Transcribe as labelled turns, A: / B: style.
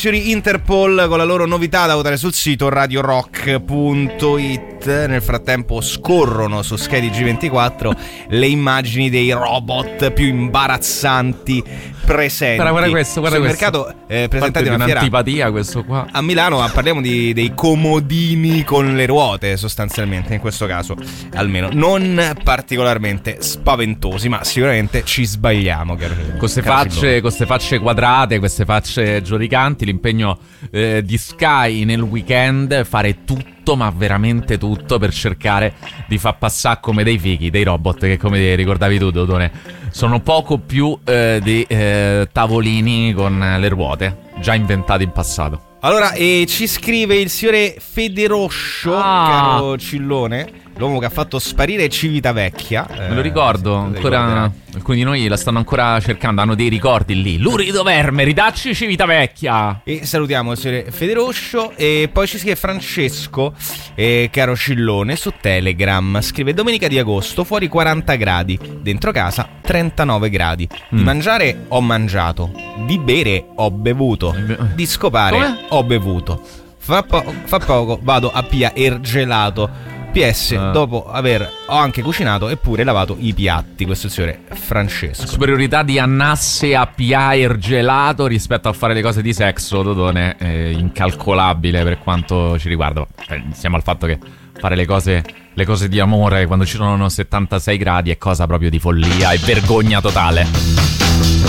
A: Interpol con la loro novità da votare sul sito radiorock.it. Nel frattempo scorrono su Sky TG24 le immagini dei robot più imbarazzanti presenti.
B: Guarda questo.
A: Mercato presentati una fiera
B: un'antipatia questo qua.
A: a Milano, ma parliamo dei comodini con le ruote sostanzialmente, in questo caso almeno non particolarmente spaventosi, ma sicuramente ci sbagliamo,
B: Queste facce quadrate, queste facce giudicanti, l'impegno di Sky nel weekend, fare tutto, ma veramente tutto, per cercare di far passare come dei fighi dei robot che, come ricordavi tu, Dodone, sono poco più di tavolini con le ruote già inventati in passato.
A: Allora, ci scrive il signore Federoscio, caro Cillone, l'uomo che ha fatto sparire Civitavecchia.
B: Me lo ricordo, ancora alcuni di noi la stanno ancora cercando, hanno dei ricordi lì. Lurido Verme, ridacci Civitavecchia.
A: E salutiamo il signore Federoscio. E poi ci scrive Francesco, caro Cillone, su Telegram. Scrive: domenica di agosto, fuori 40 gradi, dentro casa 39 gradi. Di mangiare ho mangiato, di bere ho bevuto, di scopare ho bevuto. Fa poco vado a pia gelato. PS, dopo ho anche cucinato e pure lavato i piatti. Questo è il signore Francesco.
B: Superiorità di Annasse a Piair gelato rispetto a fare le cose di sesso, Dodone, incalcolabile per quanto ci riguarda. Siamo al fatto che fare le cose di amore quando ci sono 76 gradi è cosa proprio di follia e vergogna totale.